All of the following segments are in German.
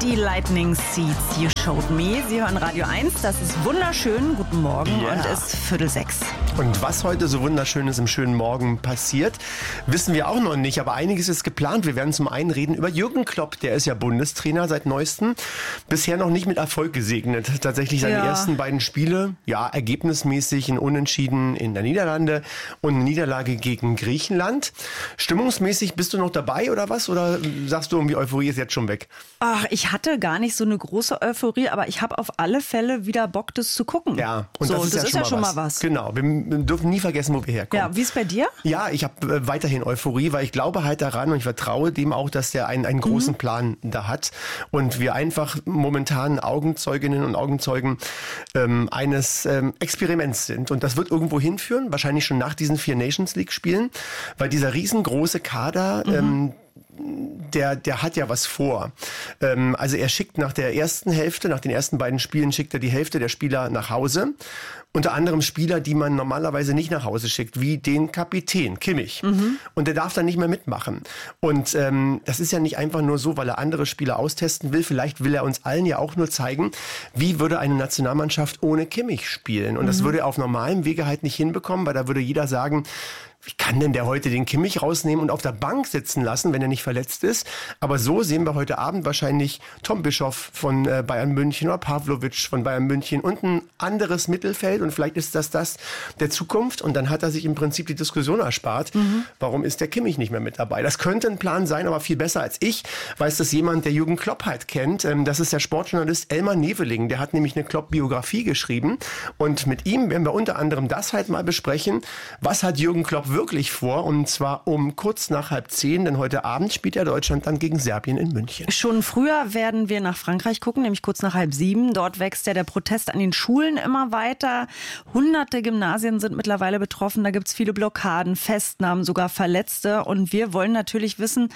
die Lightning Seeds, You Showed Me. Sie hören Radio 1, das ist wunderschön. Guten Morgen und es ist 5:45. Und was heute so Wunderschönes im schönen Morgen passiert, wissen wir auch noch nicht. Aber einiges ist geplant. Wir werden zum einen reden über Jürgen Klopp. Der ist ja Bundestrainer seit Neuestem. Bisher noch nicht mit Erfolg gesegnet. Tatsächlich seine ersten beiden Spiele, ergebnismäßig ein Unentschieden in der Niederlande und eine Niederlage gegen Griechenland. Stimmungsmäßig bist du noch dabei oder was? Oder sagst du, irgendwie Euphorie ist jetzt schon weg? Ach, ich hatte gar nicht so eine große Euphorie, aber ich habe auf alle Fälle wieder Bock, das zu gucken. Ja, und das ist ja schon mal was. Genau, wir dürfen nie vergessen, wo wir herkommen. Ja, wie ist bei dir? Ja, ich habe weiterhin Euphorie, weil ich glaube halt daran und ich vertraue dem auch, dass der einen großen Plan da hat. Und wir einfach momentan Augenzeuginnen und Augenzeugen eines Experiments sind. Und das wird irgendwo hinführen, wahrscheinlich schon nach diesen 4 Nations League Spielen, weil dieser riesengroße Kader, der hat ja was vor. Also er schickt nach der ersten Hälfte, nach den ersten beiden Spielen, schickt er die Hälfte der Spieler nach Hause. Unter anderem Spieler, die man normalerweise nicht nach Hause schickt, wie den Kapitän Kimmich. Und der darf dann nicht mehr mitmachen. Und das ist ja nicht einfach nur so, weil er andere Spieler austesten will. Vielleicht will er uns allen ja auch nur zeigen, wie würde eine Nationalmannschaft ohne Kimmich spielen. Und das würde er auf normalem Wege halt nicht hinbekommen, weil da würde jeder sagen, wie kann denn der heute den Kimmich rausnehmen und auf der Bank sitzen lassen, wenn er nicht verletzt ist? Aber so sehen wir heute Abend wahrscheinlich Tom Bischoff von Bayern München oder Pavlovic von Bayern München und ein anderes Mittelfeld. Und vielleicht ist das der Zukunft. Und dann hat er sich im Prinzip die Diskussion erspart. Warum ist der Kimmich nicht mehr mit dabei? Das könnte ein Plan sein, aber viel besser als ich weiß das jemand, der Jürgen Klopp halt kennt. Das ist der Sportjournalist Elmar Neveling. Der hat nämlich eine Klopp-Biografie geschrieben. Und mit ihm werden wir unter anderem das halt mal besprechen. Was hat Jürgen Klopp wirklich vor, und zwar um kurz nach 9:30, denn heute Abend spielt ja Deutschland dann gegen Serbien in München. Schon früher werden wir nach Frankreich gucken, nämlich kurz nach 6:30. Dort wächst ja der Protest an den Schulen immer weiter. Hunderte Gymnasien sind mittlerweile betroffen, da gibt es viele Blockaden, Festnahmen, sogar Verletzte. Und wir wollen natürlich wissen,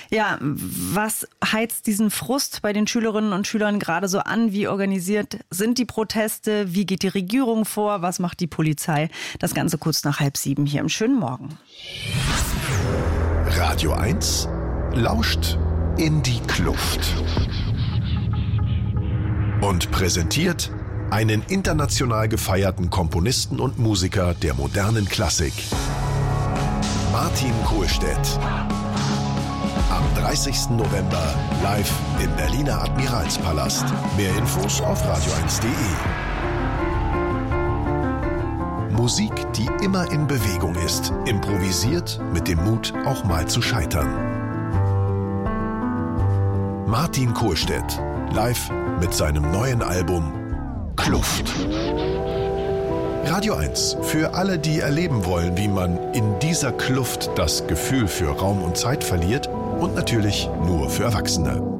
was heizt diesen Frust bei den Schülerinnen und Schülern gerade so an? Wie organisiert sind die Proteste? Wie geht die Regierung vor? Was macht die Polizei? Das Ganze kurz nach 6:30 hier im schönen Morgen. Radio 1 lauscht in die Kluft und präsentiert einen international gefeierten Komponisten und Musiker der modernen Klassik, Martin Kohlstedt. Am 30. November live im Berliner Admiralspalast. Mehr Infos auf radio1.de. Musik, die immer in Bewegung ist, improvisiert mit dem Mut, auch mal zu scheitern. Martin Kohlstedt, live mit seinem neuen Album Kluft. Radio 1, für alle, die erleben wollen, wie man in dieser Kluft das Gefühl für Raum und Zeit verliert, und natürlich nur für Erwachsene.